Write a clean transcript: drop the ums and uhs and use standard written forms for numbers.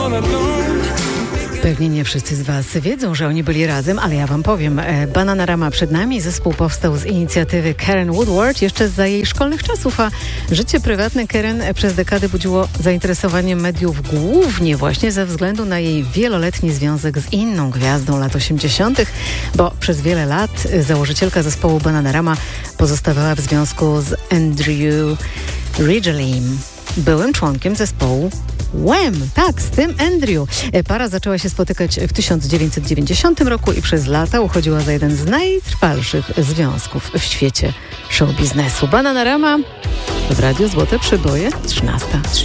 Pewnie nie wszyscy z Was wiedzą, że oni byli razem, ale ja Wam powiem. Bananarama przed nami. Zespół powstał z inicjatywy Karen Woodward jeszcze za jej szkolnych czasów, a życie prywatne Karen przez dekady budziło zainteresowanie mediów głównie właśnie ze względu na jej wieloletni związek z inną gwiazdą lat 80., bo przez wiele lat założycielka zespołu Bananarama pozostawała w związku z Andrew Ridgeley'm, byłym członkiem zespołu Wham! Tak, z tym Andrew. Para zaczęła się spotykać w 1990 roku i przez lata uchodziła za jeden z najtrwalszych związków w świecie show biznesu. Bananarama w Radiu Złote Przyboje 13:30.